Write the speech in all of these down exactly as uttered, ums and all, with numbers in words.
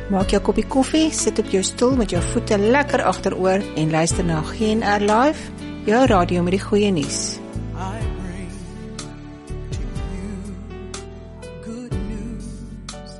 Maak jou koppie koffie, sit op jou stoel met jou voete lekker agteroor en luister na G N R Live, jou radio met die goeie nuus. I bring to you good news.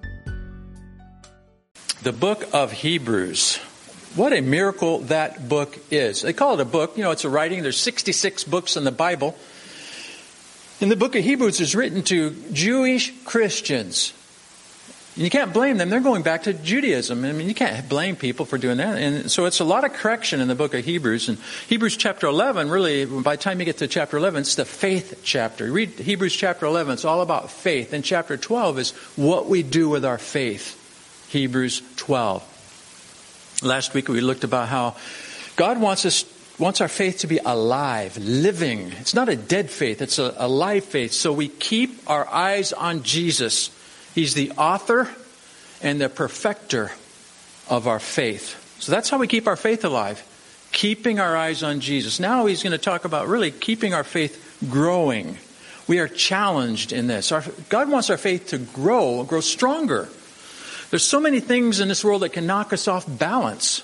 The book of Hebrews. What a miracle that book is. They call it a book. You know, it's a writing. There's sixty-six books in the Bible. And the book of Hebrews is written to Jewish Christians. And you can't blame them. They're going back to Judaism. I mean, you can't blame people for doing that. And so it's a lot of correction in the book of Hebrews. And Hebrews chapter eleven, really, by the time you get to chapter eleven, it's the faith chapter. You read Hebrews chapter eleven, it's all about faith. And chapter twelve is what we do with our faith. Hebrews twelve. Last week we looked about how God wants us wants our faith to be alive, living. It's not a dead faith, it's a alive faith. So we keep our eyes on Jesus. He's the author and the perfecter of our faith. So that's how we keep our faith alive, keeping our eyes on Jesus. Now he's going to talk about really keeping our faith growing. We are challenged in this. Our, God wants our faith to grow, grow stronger. There's so many things in this world that can knock us off balance,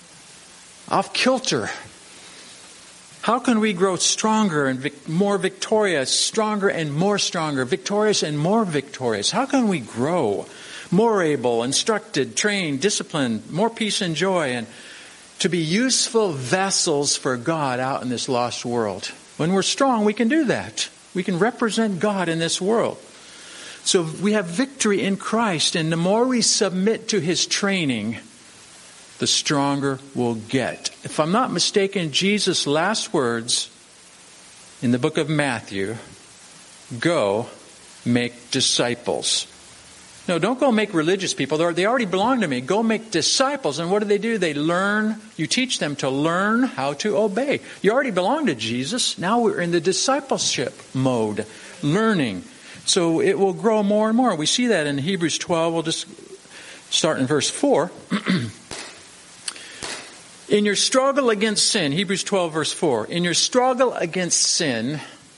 off kilter. How can we grow stronger and vic- more victorious, stronger and more stronger, victorious and more victorious? How can we grow more able, instructed, trained, disciplined, more peace and joy, and to be useful vessels for God out in this lost world? When we're strong, we can do that. We can represent God in this world. So we have victory in Christ, and the more we submit to His training, the stronger we'll get. If I'm not mistaken, Jesus' last words in the book of Matthew, go make disciples. No, don't go make religious people. They already belong to me. Go make disciples. And what do they do? They learn. You teach them to learn how to obey. You already belong to Jesus. Now we're in the discipleship mode, learning. So it will grow more and more. We see that in Hebrews twelve. We'll just start in verse four. In your struggle against sin, Hebrews twelve verse four, in your struggle against sin,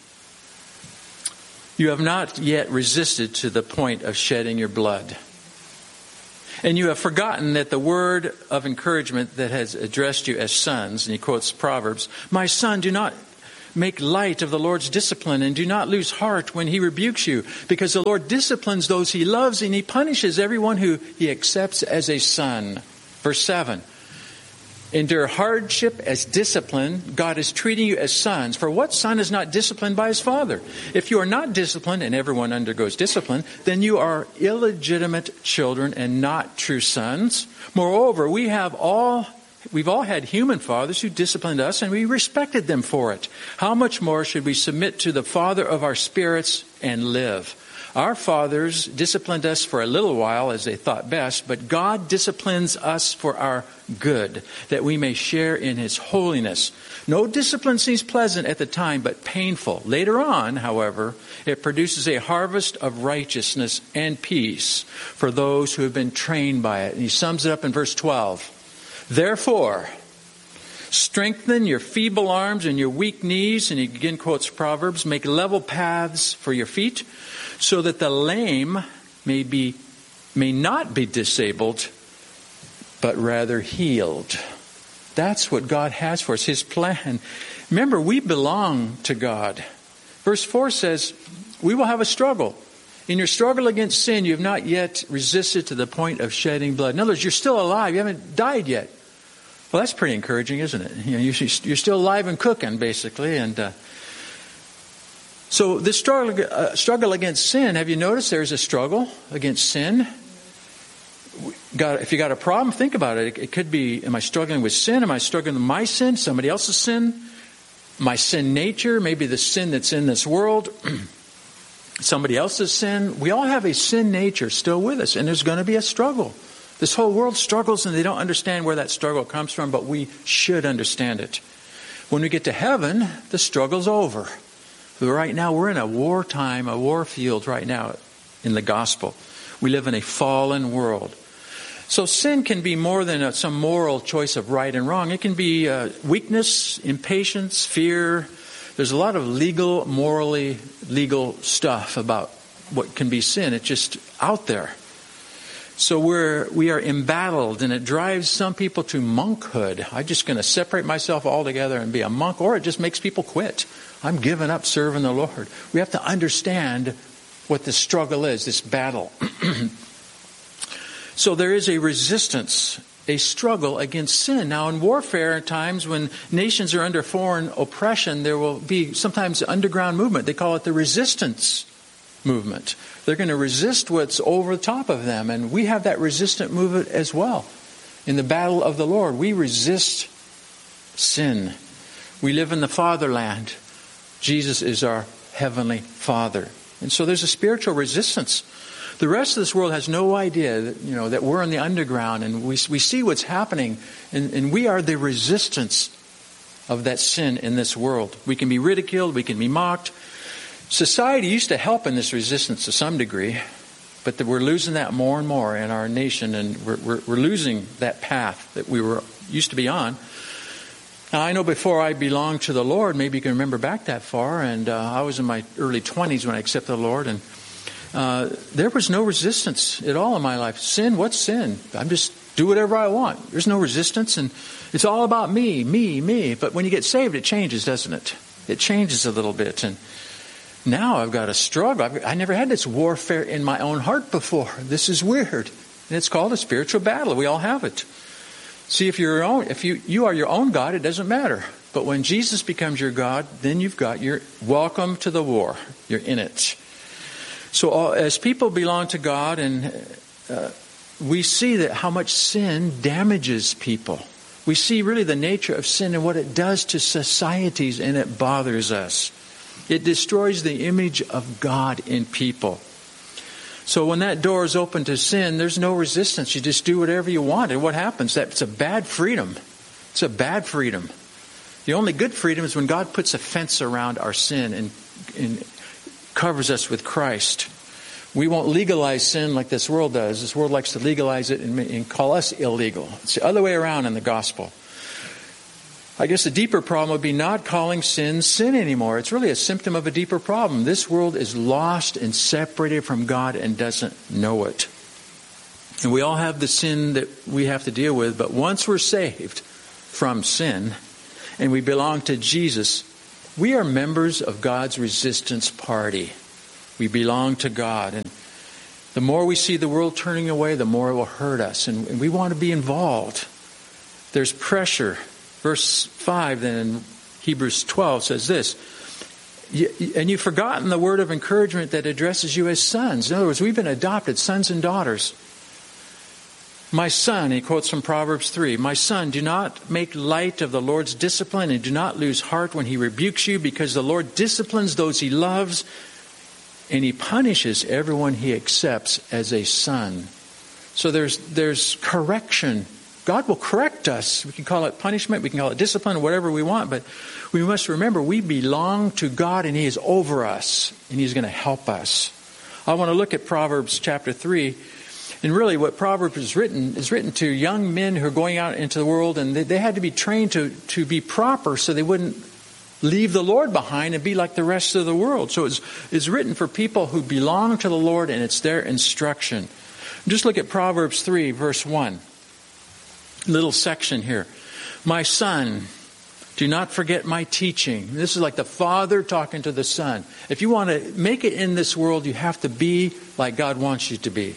you have not yet resisted to the point of shedding your blood. And you have forgotten that the word of encouragement that has addressed you as sons, and he quotes Proverbs, my son, do not make light of the Lord's discipline and do not lose heart when He rebukes you, because the Lord disciplines those He loves and He punishes everyone who He accepts as a son. Verse seven. Endure hardship as discipline. God is treating you as sons. For what son is not disciplined by his father? If you are not disciplined, and everyone undergoes discipline, then you are illegitimate children and not true sons. Moreover, we have all We've all had human fathers who disciplined us, and we respected them for it. How much more should we submit to the Father of our spirits and live? Our fathers disciplined us for a little while as they thought best, but God disciplines us for our good, that we may share in His holiness. No discipline seems pleasant at the time, but painful. Later on, however, it produces a harvest of righteousness and peace for those who have been trained by it. And he sums it up in verse twelve. Therefore, strengthen your feeble arms and your weak knees, and he again quotes Proverbs, make level paths for your feet, so that the lame may be may not be disabled, but rather healed. That's what God has for us, His plan. Remember, we belong to God. Verse four says, we will have a struggle. In your struggle against sin, you have not yet resisted to the point of shedding blood. In other words, you're still alive. You haven't died yet. Well, that's pretty encouraging, isn't it? You know, you're still alive and cooking, basically. And uh, so this struggle, uh, struggle against sin, have you noticed there's a struggle against sin? Got, if you got a problem, think about it. It could be, am I struggling with sin? Am I struggling with my sin? Somebody else's sin? My sin nature? Maybe the sin that's in this world? Somebody else's sin? We all have a sin nature still with us, and there's going to be a struggle. This whole world struggles, and they don't understand where that struggle comes from, but we should understand it. When we get to heaven, the struggle's over. Right now, we're in a wartime, a war field right now in the gospel. We live in a fallen world. So sin can be more than a, some moral choice of right and wrong. It can be uh, weakness, impatience, fear. There's a lot of legal, morally legal stuff about what can be sin. It's just out there. So we're, we are embattled, and it drives some people to monkhood. I'm just going to separate myself altogether and be a monk, or it just makes people quit. I'm giving up serving the Lord. We have to understand what this struggle is, this battle. So there is a resistance, a struggle against sin. Now in warfare, at times when nations are under foreign oppression, there will be sometimes an underground movement. They call it the resistance movement. They're going to resist what's over the top of them. And we have that resistant movement as well. In the battle of the Lord, we resist sin. We live in the fatherland. Jesus is our heavenly Father. And so there's a spiritual resistance. The rest of this world has no idea that, you know, that we're in the underground, and we we see what's happening, and, and we are the resistance of that sin in this world. We can be ridiculed, we can be mocked. Society used to help in this resistance to some degree, but we're losing that more and more in our nation, and we're, we're, we're losing that path that we were used to be on. Now, I know before I belonged to the Lord, maybe you can remember back that far, and uh, I was in my early twenties when I accepted the Lord, and uh, there was no resistance at all in my life. Sin, what's sin? I'm just do whatever I want. There's no resistance, and it's all about me, me, me. But when you get saved, it changes, doesn't it? It changes a little bit, and now I've got a struggle. I've, I never had this warfare in my own heart before. This is weird, and it's called a spiritual battle. We all have it. See, if you're your own, if you, you are your own God, it doesn't matter. But when Jesus becomes your God, then you've got your welcome to the war. You're in it. So all, as people belong to God, and uh, we see that how much sin damages people. We see really the nature of sin and what it does to societies, and it bothers us. It destroys the image of God in people. So when that door is open to sin, there's no resistance. You just do whatever you want. And what happens? That's a bad freedom. It's a bad freedom. The only good freedom is when God puts a fence around our sin and, and covers us with Christ. We won't legalize sin like this world does. This world likes to legalize it and, and call us illegal. It's the other way around in the gospel. I guess the deeper problem would be not calling sin sin anymore. It's really a symptom of a deeper problem. This world is lost and separated from God and doesn't know it. And we all have the sin that we have to deal with, but once we're saved from sin and we belong to Jesus, we are members of God's resistance party. We belong to God. And the more we see the world turning away, the more it will hurt us. And, and we want to be involved. There's pressure. Verse five then in Hebrews twelve says this, and you've forgotten the word of encouragement that addresses you as sons. In other words, we've been adopted, sons and daughters. My son, he quotes from Proverbs three, my son, do not make light of the Lord's discipline, and do not lose heart when he rebukes you, because the Lord disciplines those he loves, and he punishes everyone he accepts as a son. So there's there's correction. God will correct us. We can call it punishment, we can call it discipline, whatever we want, but we must remember we belong to God, and he is over us, and he's going to help us. I want to look at Proverbs chapter three, and really what Proverbs is written is written to young men who are going out into the world, and they, they had to be trained to, to be proper so they wouldn't leave the Lord behind and be like the rest of the world. So it's, it's written for people who belong to the Lord, and it's their instruction. Just look at Proverbs three, verse one. Little section here. My son, do not forget my teaching. This is like the father talking to the son. If you want to make it in this world, you have to be like God wants you to be.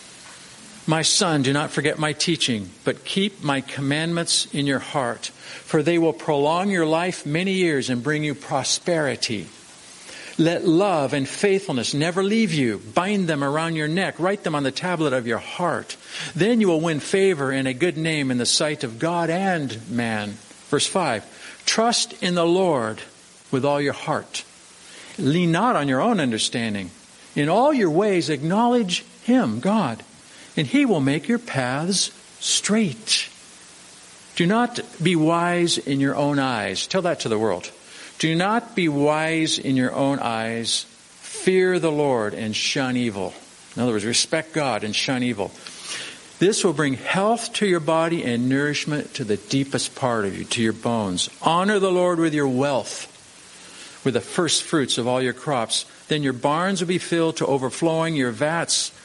My son, do not forget my teaching, but keep my commandments in your heart, for they will prolong your life many years and bring you prosperity. Let love and faithfulness never leave you. Bind them around your neck. Write them on the tablet of your heart. Then you will win favor and a good name in the sight of God and man. Verse five, trust in the Lord with all your heart. Lean not on your own understanding. In all your ways acknowledge him, God, and he will make your paths straight. Do not be wise in your own eyes. Tell that to the world. Do not be wise in your own eyes. Fear the Lord and shun evil. In other words, respect God and shun evil. This will bring health to your body and nourishment to the deepest part of you, to your bones. Honor the Lord with your wealth, with the first fruits of all your crops. Then your barns will be filled to overflowing, your vats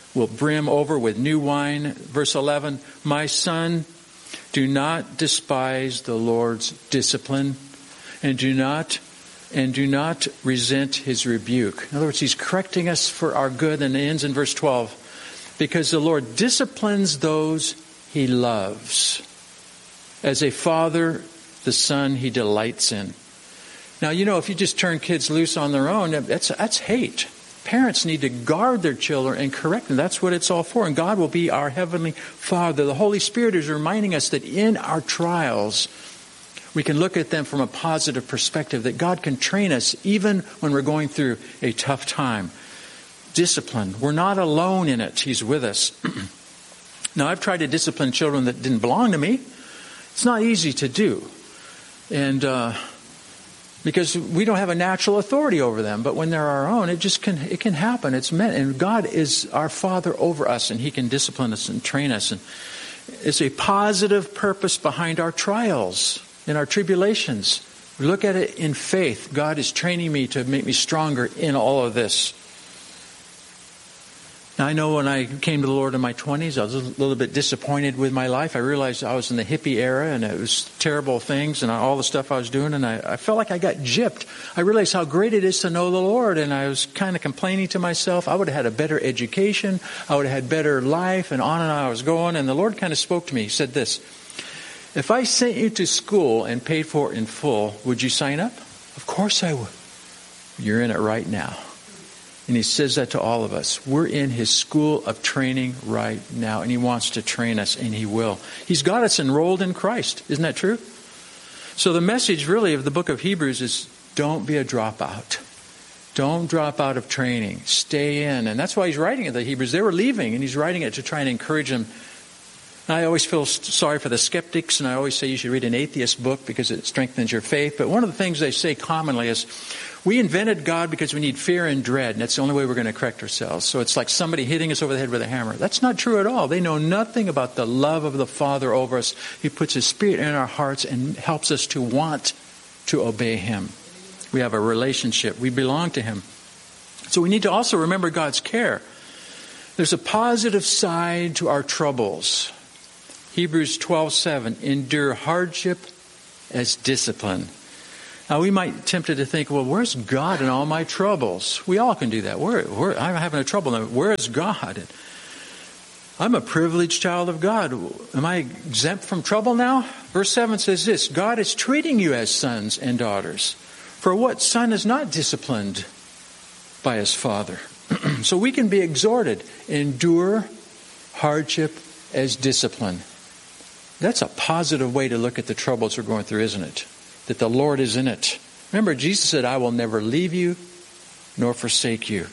will brim over with new wine. Verse eleven, my son, do not despise the Lord's discipline, and do not and do not resent his rebuke. In other words, he's correcting us for our good, and it ends in verse twelve. Because the Lord disciplines those he loves. As a father, the son he delights in. Now, you know, if you just turn kids loose on their own, that's that's hate. Parents need to guard their children and correct them. That's what it's all for. And God will be our heavenly Father. The Holy Spirit is reminding us that in our trials, we can look at them from a positive perspective, that God can train us even when we're going through a tough time. Discipline. We're not alone in it. He's with us. Now, I've tried to discipline children that didn't belong to me. It's not easy to do. And uh, because we don't have a natural authority over them. But when they're our own, it just can it can happen. It's meant. And God is our Father over us, and He can discipline us and train us. And it's a positive purpose behind our trials and our tribulations. We look at it in faith. God is training me to make me stronger in all of this. Now, I know when I came to the Lord in my twenties, I was a little bit disappointed with my life. I realized I was in the hippie era, and it was terrible things and all the stuff I was doing, and I, I felt like I got gypped. I realized how great it is to know the Lord, and I was kind of complaining to myself. I would have had a better education. I would have had better life, and on and on I was going, and the Lord kind of spoke to me. He said this, if I sent you to school and paid for it in full, would you sign up? Of course I would. You're in it right now. And He says that to all of us. We're in His school of training right now. And He wants to train us, and He will. He's got us enrolled in Christ. Isn't that true? So the message really of the book of Hebrews is don't be a dropout. Don't drop out of training. Stay in. And that's why He's writing it to the Hebrews. They were leaving, and He's writing it to try and encourage them. And I always feel sorry for the skeptics, and I always say you should read an atheist book because it strengthens your faith. But one of the things they say commonly is, we invented God because we need fear and dread, and that's the only way we're going to correct ourselves. So it's like somebody hitting us over the head with a hammer. That's not true at all. They know nothing about the love of the Father over us. He puts His Spirit in our hearts and helps us to want to obey Him. We have a relationship. We belong to Him. So we need to also remember God's care. There's a positive side to our troubles. Hebrews twelve seven, endure hardship as discipline. Now, we might be tempted to think, well, where's God in all my troubles? We all can do that. Where, where, I'm having a trouble now. Where is God? I'm a privileged child of God. Am I exempt from trouble now? Verse seven says this, God is treating you as sons and daughters. For what son is not disciplined by his father? So we can be exhorted, endure hardship as discipline. That's a positive way to look at the troubles we're going through, isn't it? That the Lord is in it. Remember, Jesus said, I will never leave you nor forsake you.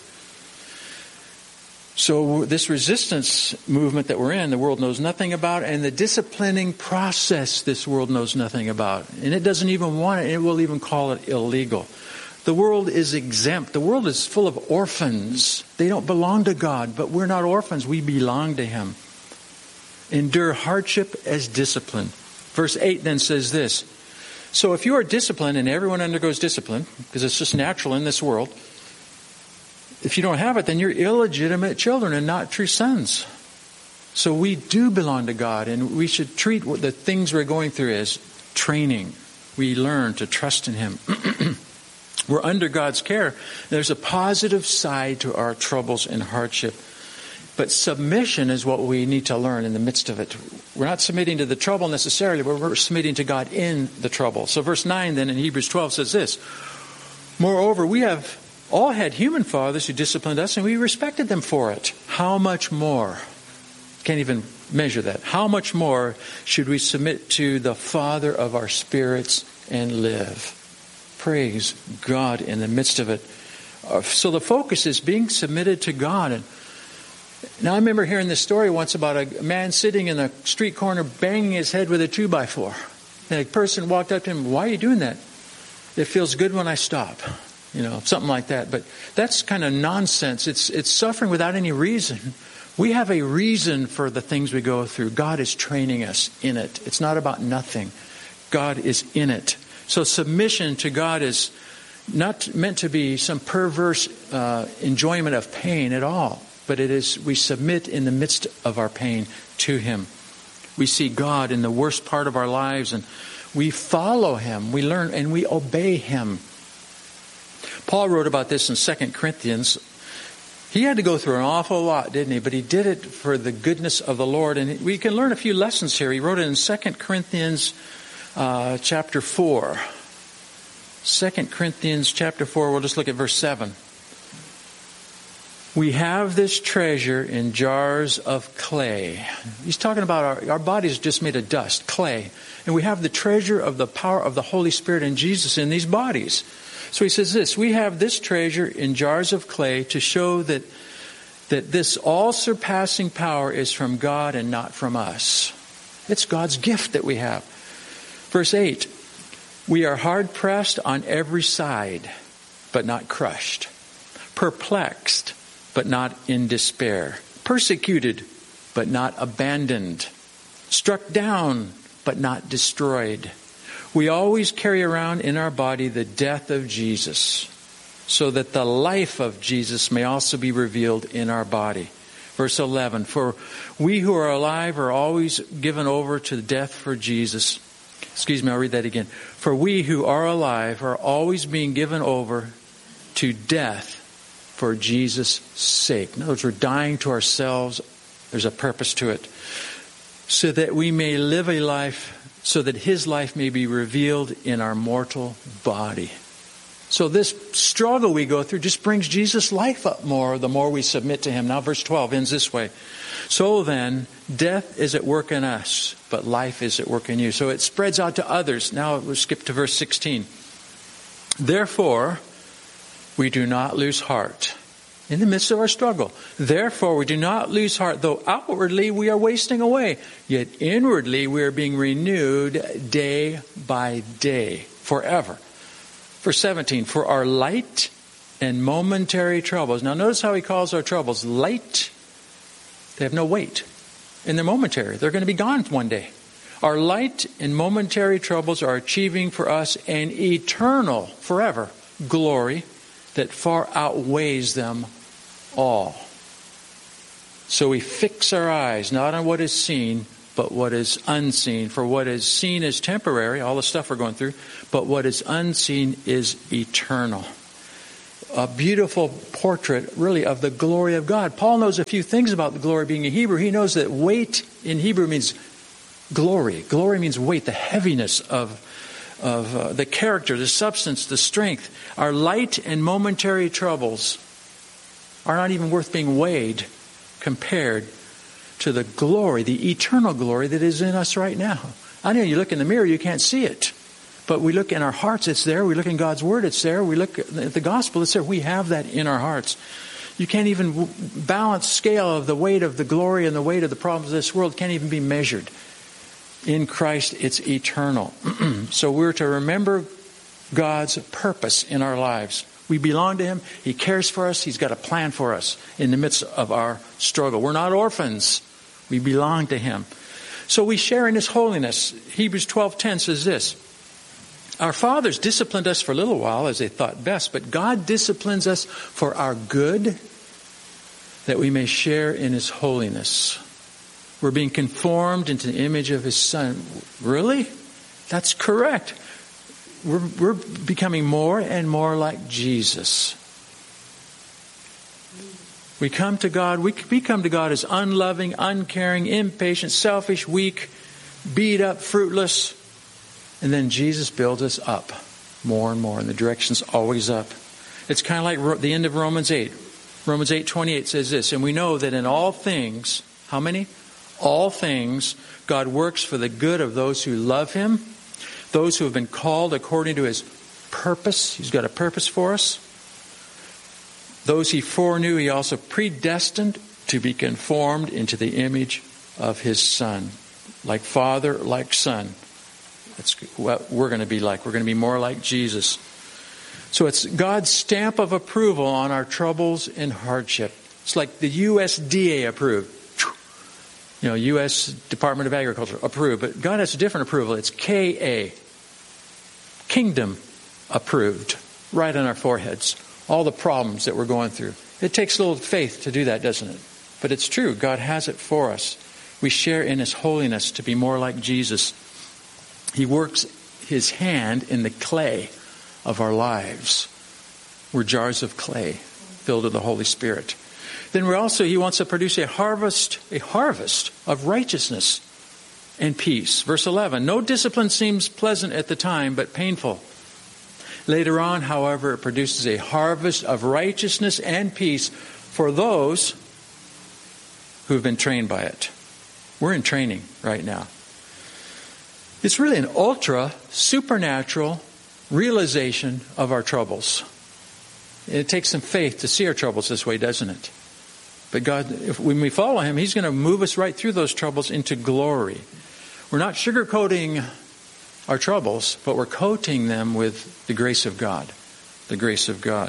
So this resistance movement that we're in, the world knows nothing about, and the disciplining process this world knows nothing about. And it doesn't even want it. It will even call it illegal. The world is exempt. The world is full of orphans. They don't belong to God, but we're not orphans. We belong to Him. Endure hardship as discipline. Verse eight then says this. So if you are disciplined, and everyone undergoes discipline, because it's just natural in this world, if you don't have it, then you're illegitimate children and not true sons. So we do belong to God, and we should treat the things we're going through as training. We learn to trust in Him. We're under God's care. There's a positive side to our troubles and hardship. But submission is what we need to learn in the midst of it. We're not submitting to the trouble necessarily, but we're submitting to God in the trouble. So verse nine then in Hebrews twelve says this. Moreover, we have all had human fathers who disciplined us, and we respected them for it. How much more? Can't even measure that. How much more should we submit to the Father of our spirits and live? Praise God in the midst of it. So the focus is being submitted to God. And now I remember hearing this story once about a man sitting in the street corner banging his head with a two by four. And a person walked up to him, why are you doing that? It feels good when I stop. You know, something like that. But that's kind of nonsense. It's it's suffering without any reason. We have a reason for the things we go through. God is training us in it. It's not about nothing. God is in it. So submission to God is not meant to be some perverse uh, enjoyment of pain at all. but it is we submit in the midst of our pain to Him. We see God in the worst part of our lives, and we follow Him. We learn and we obey Him. Paul wrote about this in Second Corinthians. He had to go through an awful lot, didn't he? But he did it for the goodness of the Lord. And we can learn a few lessons here. He wrote it in Second Corinthians uh, chapter four. Second Corinthians chapter four, we'll just look at verse seven. We have this treasure in jars of clay. He's talking about our, our bodies just made of dust, clay. And we have the treasure of the power of the Holy Spirit and Jesus in these bodies. So he says this, we have this treasure in jars of clay to show that, that this all-surpassing power is from God and not from us. It's God's gift that we have. Verse eight, we are hard-pressed on every side, but not crushed. Perplexed, but not in despair. Persecuted, but not abandoned. Struck down, but not destroyed. We always carry around in our body the death of Jesus, so that the life of Jesus may also be revealed in our body. Verse eleven, for we who are alive are always given over to death for Jesus. Excuse me, I'll read that again. For we who are alive are always being given over to death for Jesus' sake. In other words, we're dying to ourselves. There's a purpose to it. So that we may live a life, so that His life may be revealed in our mortal body. So this struggle we go through just brings Jesus' life up more, the more we submit to Him. Now verse twelve ends this way. So then, death is at work in us, but life is at work in you. So it spreads out to others. Now we'll skip to verse sixteen. Therefore, we do not lose heart in the midst of our struggle. Therefore, we do not lose heart, though outwardly we are wasting away. Yet inwardly we are being renewed day by day, forever. Verse seventeen, for our light and momentary troubles. Now notice how he calls our troubles light. They have no weight. And they're momentary. They're going to be gone one day. Our light and momentary troubles are achieving for us an eternal, forever, glory that far outweighs them all. So we fix our eyes not on what is seen, but what is unseen. For what is seen is temporary, all the stuff we're going through, but what is unseen is eternal. A beautiful portrait, really, of the glory of God. Paul knows a few things about the glory being a Hebrew. He knows that weight in Hebrew means glory. Glory means weight, the heaviness of of uh, the character, the substance, the strength. Our light and momentary troubles are not even worth being weighed compared to the glory, the eternal glory that is in us right now. I know you look in the mirror, you can't see it. But we look in our hearts, it's there. We look in God's Word, it's there. We look at the gospel, it's there. We have that in our hearts. You can't even balance scale of the weight of the glory and the weight of the problems of this world can't even be measured. In Christ, it's eternal. So we're to remember God's purpose in our lives. We belong to Him. He cares for us. He's got a plan for us in the midst of our struggle. We're not orphans. We belong to Him. So we share in His holiness. Hebrews twelve ten says this. Our fathers disciplined us for a little while as they thought best, but God disciplines us for our good, that we may share in His holiness. We're being conformed into the image of His Son. Really? That's correct. We're, we're becoming more and more like Jesus. We come to God, we, we come to God as unloving, uncaring, impatient, selfish, weak, beat up, fruitless. And then Jesus builds us up more and more, and the direction's always up. It's kind of like the end of Romans eight. Romans eight twenty-eight says this, and we know that in all things, how many? All things, God works for the good of those who love Him, those who have been called according to His purpose. He's got a purpose for us. Those He foreknew, He also predestined to be conformed into the image of His Son. Like Father, like Son. That's what we're going to be like. We're going to be more like Jesus. So it's God's stamp of approval on our troubles and hardship. It's like the U S D A approved. You know, U S Department of Agriculture approved. But God has a different approval. It's K A. Kingdom approved. Right on our foreheads. All the problems that we're going through. It takes a little faith to do that, doesn't it? But it's true. God has it for us. We share in His holiness to be more like Jesus. He works His hand in the clay of our lives. We're jars of clay filled with the Holy Spirit. Then we're also, He wants to produce a harvest, a harvest of righteousness and peace. Verse eleven, no discipline seems pleasant at the time, but painful. Later on, however, it produces a harvest of righteousness and peace for those who have been trained by it. We're in training right now. It's really an ultra supernatural realization of our troubles. It takes some faith to see our troubles this way, doesn't it? But God, if, when we follow Him, He's going to move us right through those troubles into glory. We're not sugarcoating our troubles, but we're coating them with the grace of God. The grace of God.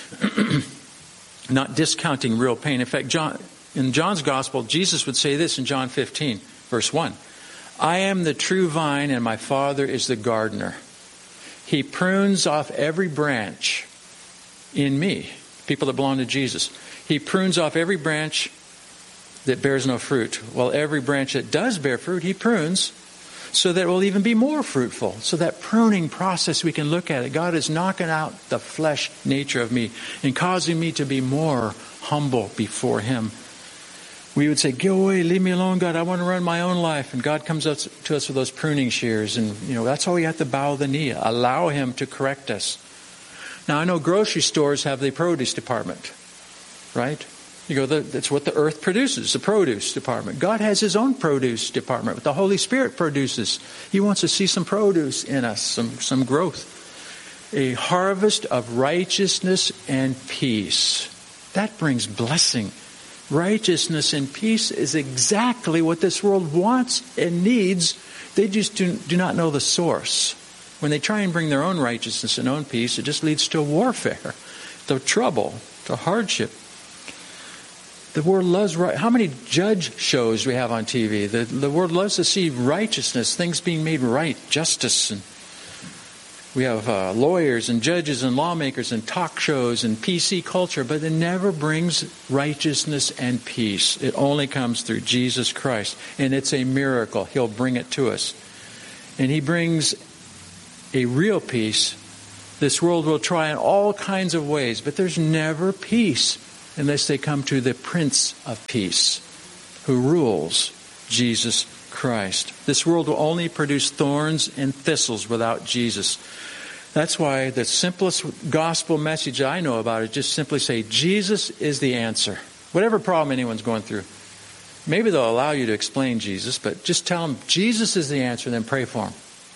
Not discounting real pain. In fact, John, in John's Gospel, Jesus would say this in John fifteen, verse one. I am the true vine, and my Father is the gardener. He prunes off every branch in me, people that belong to Jesus. He prunes off every branch that bears no fruit. While every branch that does bear fruit, He prunes so that it will even be more fruitful. So that pruning process, we can look at it. God is knocking out the flesh nature of me and causing me to be more humble before Him. We would say, go away, leave me alone, God. I want to run my own life. And God comes up to us with those pruning shears. And, you know, that's why we have to bow the knee. Allow Him to correct us. Now, I know grocery stores have the produce department, right? You go, that's what the earth produces, the produce department. God has His own produce department. What the Holy Spirit produces. He wants to see some produce in us, some, some growth. A harvest of righteousness and peace. That brings blessing. Righteousness and peace is exactly what this world wants and needs. They just do, do not know the source. When they try and bring their own righteousness and own peace, it just leads to warfare, to trouble, to hardship. The world loves right. How many judge shows we have on T V? The, the world loves to see righteousness, things being made right, justice. And we have uh, lawyers and judges and lawmakers and talk shows and P C culture, but it never brings righteousness and peace. It only comes through Jesus Christ. And it's a miracle. He'll bring it to us. And He brings a real peace. This world will try in all kinds of ways, but there's never peace unless they come to the Prince of Peace, who rules, Jesus Christ. This world will only produce thorns and thistles without Jesus. That's why the simplest gospel message I know about is just simply say, Jesus is the answer. Whatever problem anyone's going through. Maybe they'll allow you to explain Jesus, but just tell them Jesus is the answer and then pray for them.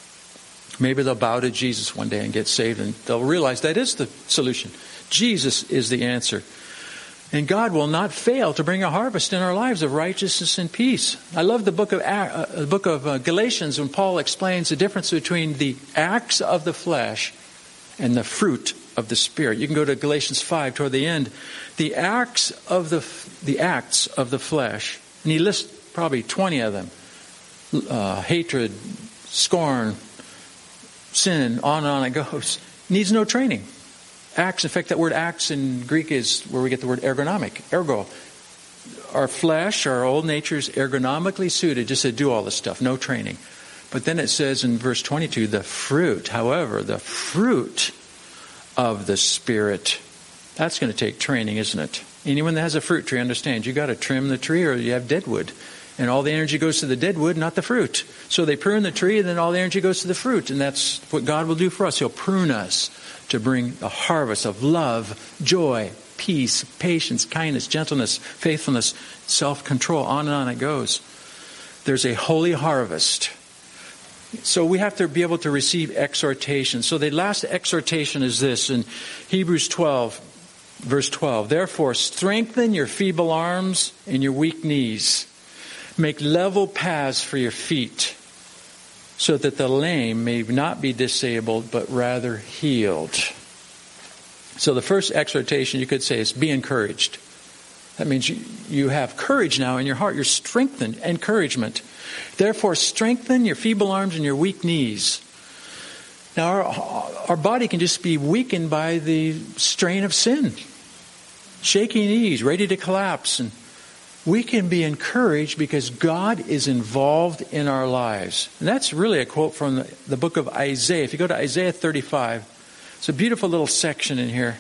Maybe they'll bow to Jesus one day and get saved, and they'll realize that is the solution. Jesus is the answer. And God will not fail to bring a harvest in our lives of righteousness and peace. I love the book of uh, the book of uh, Galatians when Paul explains the difference between the acts of the flesh and the fruit of the Spirit. You can go to Galatians five toward the end. The acts of the the acts of the flesh, and he lists probably twenty of them: uh, hatred, scorn, sin, on and on it goes. Needs no training. Acts, in fact, that word acts in Greek is where we get the word ergonomic, ergo. Our flesh, our old nature is ergonomically suited just to do all this stuff, no training. But then it says in verse twenty-two, the fruit, however, the fruit of the Spirit. That's going to take training, isn't it? Anyone that has a fruit tree understands you got to trim the tree or you have dead wood. And all the energy goes to the dead wood, not the fruit. So they prune the tree and then all the energy goes to the fruit. And that's what God will do for us. He'll prune us to bring a harvest of love, joy, peace, patience, kindness, gentleness, faithfulness, self-control. On and on it goes. There's a holy harvest. So we have to be able to receive exhortation. So the last exhortation is this in Hebrews twelve, verse twelve. Therefore, strengthen your feeble arms and your weak knees. Make level paths for your feet, so that the lame may not be disabled, but rather healed. So the first exhortation you could say is be encouraged. That means you, you have courage now in your heart. You're strengthened, encouragement. Therefore, strengthen your feeble arms and your weak knees. Now, our, our body can just be weakened by the strain of sin. shaky knees, ready to collapse. And we can be encouraged because God is involved in our lives. And that's really a quote from the, the book of Isaiah. If you go to Isaiah thirty-five, it's a beautiful little section in here.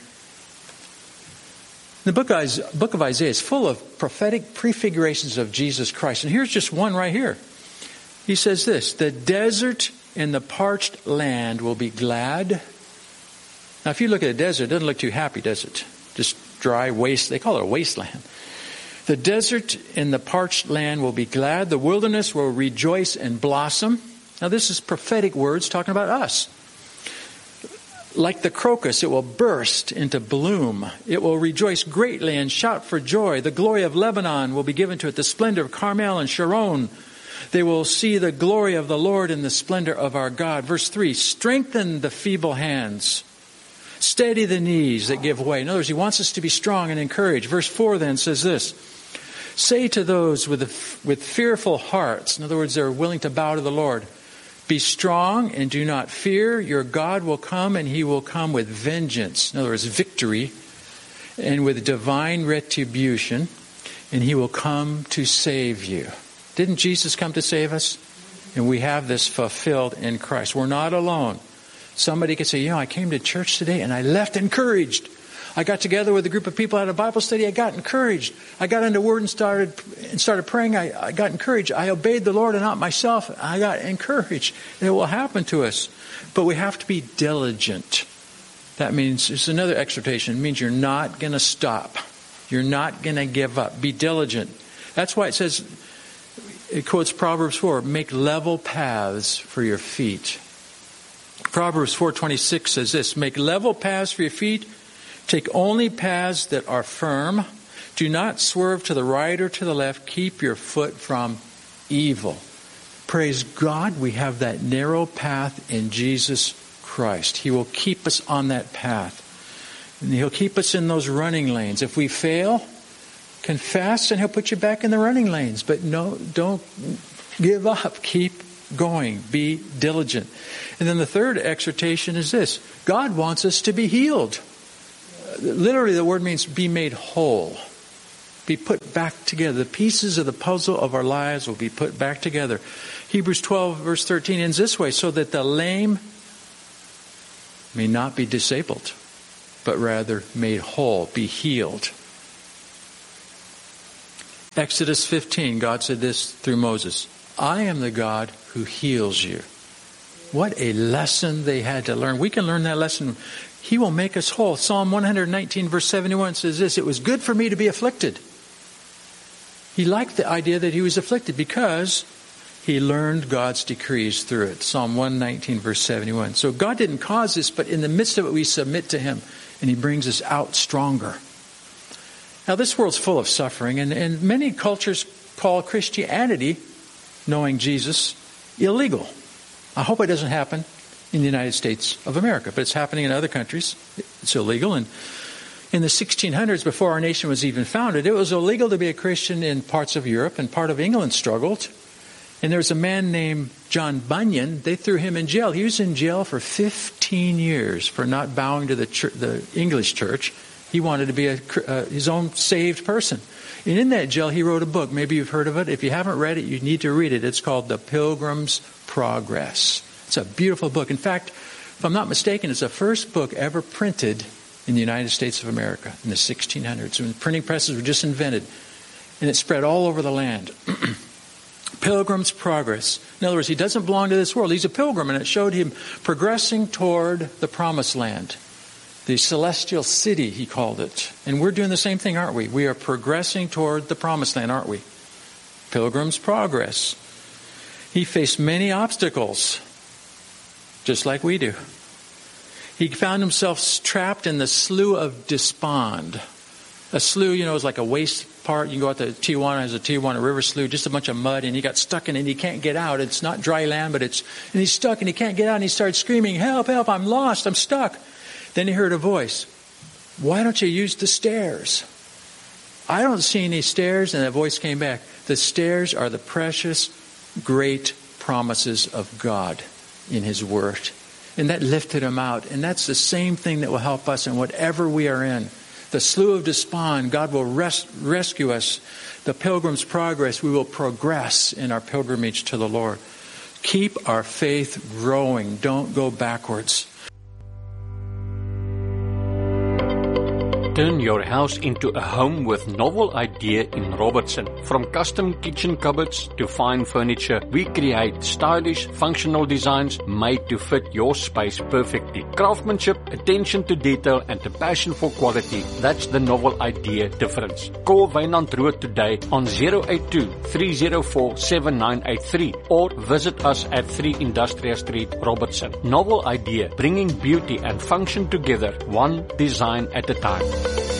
The book of, book of Isaiah is full of prophetic prefigurations of Jesus Christ. And here's just one right here. He says this, the desert and the parched land will be glad. Now, if you look at a desert, it doesn't look too happy, does it? Just dry waste. They call it a wasteland. The desert and the parched land will be glad. The wilderness will rejoice and blossom. Now, this is prophetic words talking about us. Like the crocus, it will burst into bloom. It will rejoice greatly and shout for joy. The glory of Lebanon will be given to it, the splendor of Carmel and Sharon. They will see the glory of the Lord and the splendor of our God. Verse three, strengthen the feeble hands. Steady the knees that give way. In other words, he wants us to be strong and encouraged. Verse four then says this, say to those with, a, with fearful hearts, in other words, they're willing to bow to the Lord, be strong and do not fear. Your God will come and he will come with vengeance. In other words, victory and with divine retribution, and he will come to save you. Didn't Jesus come to save us? And we have this fulfilled in Christ. We're not alone. Somebody could say, you know, I came to church today and I left encouraged. I got together with a group of people at a Bible study. I got encouraged. I got into Word and started and started praying. I, I got encouraged. I obeyed the Lord and not myself. I got encouraged. And it will happen to us. But we have to be diligent. That means, it's another exhortation. It means you're not going to stop. You're not going to give up. Be diligent. That's why it says, it quotes Proverbs four, make level paths for your feet. Proverbs four twenty-six says this, make level paths for your feet. Take only paths that are firm. Do not swerve to the right or to the left. Keep your foot from evil. Praise God, we have that narrow path in Jesus Christ. He will keep us on that path. And he'll keep us in those running lanes. If we fail, confess and he'll put you back in the running lanes. But no, don't give up. Keep going. Be diligent. And then the third exhortation is this. God wants us to be healed. Literally, the word means be made whole. Be put back together. The pieces of the puzzle of our lives will be put back together. Hebrews twelve verse thirteen ends this way, so that the lame may not be disabled, but rather made whole, be healed. Exodus fifteen, God said this through Moses, I am the God who heals you. What a lesson they had to learn. We can learn that lesson. He will make us whole. Psalm one nineteen verse seventy-one says this, it was good for me to be afflicted. He liked the idea that he was afflicted because he learned God's decrees through it. Psalm one nineteen verse seventy-one. So God didn't cause this, but in the midst of it we submit to him and he brings us out stronger. Now this world's full of suffering, and, and many cultures call Christianity, knowing Jesus, illegal. I hope it doesn't happen in the United States of America, but it's happening in other countries. It's illegal. And in the sixteen hundreds, before our nation was even founded, it was illegal to be a Christian in parts of Europe, and part of England struggled. And there was a man named John Bunyan. They threw him in jail. He was in jail for fifteen years for not bowing to the, church, the English church. He wanted to be a, uh, his own saved person. And in that jail, he wrote a book. Maybe you've heard of it. If you haven't read it, you need to read it. It's called The Pilgrim's Progress. It's a beautiful book. In fact, if I'm not mistaken, it's the first book ever printed in the United States of America in the sixteen hundreds, when printing presses were just invented. And it spread all over the land. Pilgrim's Progress. In other words, he doesn't belong to this world. He's a pilgrim, and it showed him progressing toward the promised land. The celestial city, he called it. And we're doing the same thing, aren't we? We are progressing toward the promised land, aren't we? Pilgrim's Progress. He faced many obstacles, just like we do. He found himself trapped in the slough of despond. A slough, you know, is like a waste part. You can go out to Tijuana, has a Tijuana River slough, just a bunch of mud, and he got stuck in it and he can't get out. It's not dry land, but it's, and he's stuck and he can't get out, and he started screaming, help, help, I'm lost, I'm stuck. Then he heard a voice, why don't you use the stairs? I don't see any stairs. And that voice came back, the stairs are the precious, great promises of God in his word. And that lifted him out. And that's the same thing that will help us in whatever we are in. The Slough of Despond, God will res- rescue us. The Pilgrim's Progress, we will progress in our pilgrimage to the Lord. Keep our faith growing. Don't go backwards. Turn your house into a home with Novel Idea in Robertson. From custom kitchen cupboards to fine furniture, we create stylish, functional designs made to fit your space perfectly. Craftsmanship, attention to detail, and a passion for quality. That's the Novel Idea difference. Call Wynand Rood today on zero eight two, three zero four, seven nine eight three or visit us at three Industrial Street, Robertson. Novel Idea, bringing beauty and function together, one design at a time.